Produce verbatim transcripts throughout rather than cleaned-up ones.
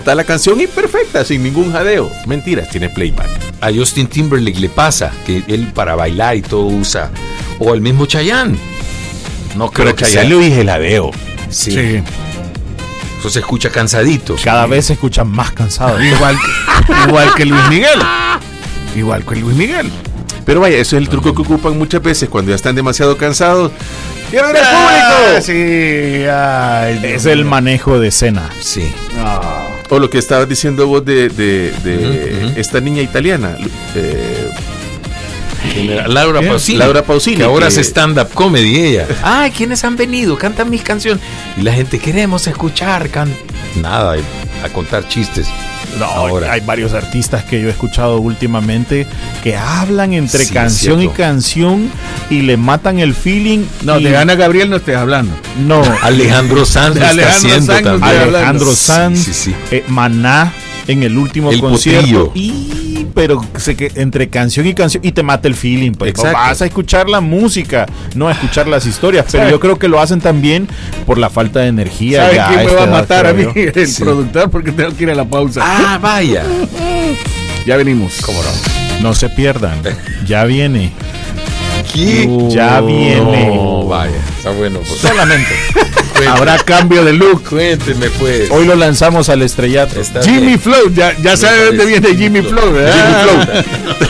Está la canción imperfecta, sin ningún jadeo. Mentiras, tiene playback. A Justin Timberlake le pasa que él para bailar y todo usa. O el mismo Chayanne. No creo Pero que Chayanne sea. le dije jadeo. Sí. Sí. Eso se escucha cansadito. Cada vez se escuchan más cansados. Igual que, igual que Luis Miguel. Igual que Luis Miguel. Pero vaya, eso es el truco que ocupan muchas veces cuando ya están demasiado cansados. ¡Quiero ver al Ah, público! sí, ay, es el manejo de escena. Sí. O lo que estabas diciendo vos de, de, de Ujú, ujú. esta niña italiana, eh, Laura ¿Qué? Pausini. Laura Pausini. Que ahora que- hace stand-up comedy ella. Ay, ¿quiénes han venido? Cantan mis canciones. Y la gente, queremos escuchar. Can... Nada, a contar chistes. No, Ahora. hay varios artistas que yo he escuchado últimamente que hablan entre Sí, canción es y cierto. canción y le matan el feeling. No, y- de Ana Gabriel no estés hablando. No, Alejandro Sanz lo está Alejandro haciendo Sanz, también. estoy Alejandro Sí, Sanz, sí, sí. eh, Maná en el último El concierto. Potrillo. Y, pero sé que entre canción y canción y te mata el feeling. Pues Exacto. vas a escuchar la música, no a escuchar las historias. Pero ¿Sabe? yo creo que lo hacen también por la falta de energía. ¿Sabes ya quién me esta va a edad, matar a mí? creo yo. El Sí. productor, porque tengo que ir a la pausa. Ah, vaya. Ya venimos. ¿Cómo no? No se pierdan. Ya viene. ¿Qué? Ya viene. No, vaya. Está bueno. Pues. Solamente. Cuénteme, Habrá cambio de look. Cuénteme, pues. Hoy lo lanzamos al estrellato. Está Jimmy bien. Flow, ya, ya sabe de dónde viene Jimmy Flow, ¿verdad? Jimmy Flow.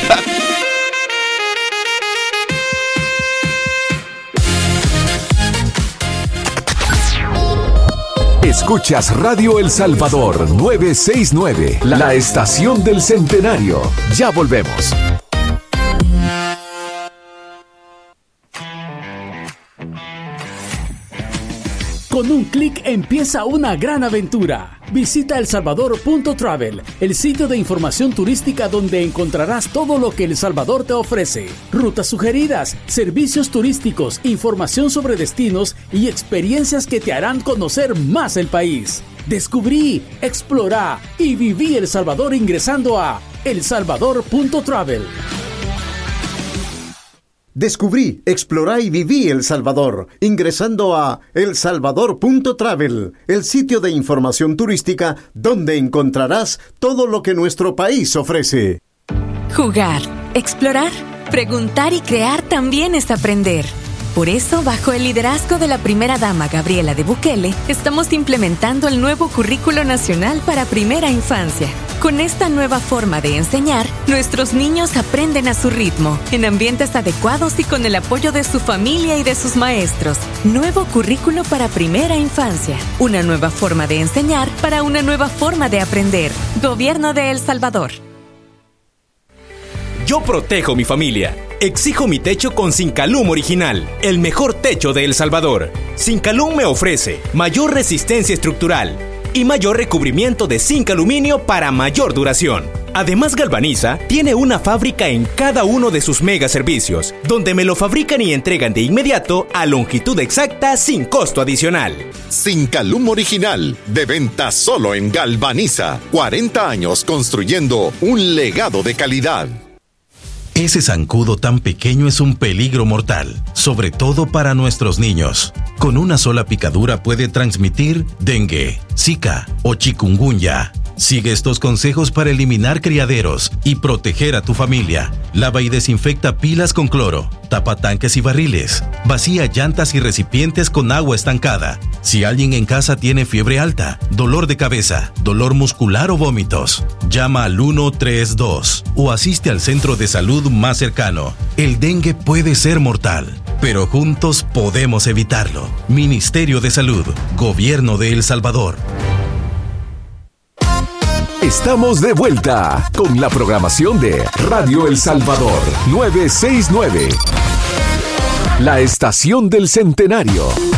Escuchas Radio El Salvador novecientos sesenta y nueve, la estación del centenario. Ya volvemos. Con un clic empieza una gran aventura. Visita el salvador punto travel, el sitio de información turística donde encontrarás todo lo que El Salvador te ofrece. Rutas sugeridas, servicios turísticos, información sobre destinos y experiencias que te harán conocer más el país. Descubrí, explorá y viví El Salvador ingresando a el salvador punto travel. Descubrí, explorá y viví El Salvador, ingresando a el salvador punto travel, el sitio de información turística donde encontrarás todo lo que nuestro país ofrece. Jugar, explorar, preguntar y crear también es aprender. Por eso, bajo el liderazgo de la primera dama Gabriela de Bukele, estamos implementando el nuevo Currículo Nacional para Primera Infancia. Con esta nueva forma de enseñar, nuestros niños aprenden a su ritmo, en ambientes adecuados y con el apoyo de su familia y de sus maestros. Nuevo Currículo para Primera Infancia. Una nueva forma de enseñar para una nueva forma de aprender. Gobierno de El Salvador. Yo protejo mi familia. Exijo mi techo con Sincalum Original, el mejor techo de El Salvador. Sincalum me ofrece mayor resistencia estructural y mayor recubrimiento de zinc aluminio para mayor duración. Además, Galvaniza tiene una fábrica en cada uno de sus mega servicios, donde me lo fabrican y entregan de inmediato a longitud exacta sin costo adicional. Sincalum Original, de venta solo en Galvaniza. cuarenta años construyendo un legado de calidad. Ese zancudo tan pequeño es un peligro mortal, sobre todo para nuestros niños. Con una sola picadura puede transmitir dengue, zika o chikungunya. Sigue estos consejos para eliminar criaderos y proteger a tu familia. Lava y desinfecta pilas con cloro, tapa tanques y barriles, vacía llantas y recipientes con agua estancada. Si alguien en casa tiene fiebre alta, dolor de cabeza, dolor muscular o vómitos, llama al uno tres dos o asiste al centro de salud más cercano. El dengue puede ser mortal, pero juntos podemos evitarlo. Ministerio de Salud, Gobierno de El Salvador. Estamos de vuelta con la programación de Radio El Salvador novecientos sesenta y nueve, la estación del centenario.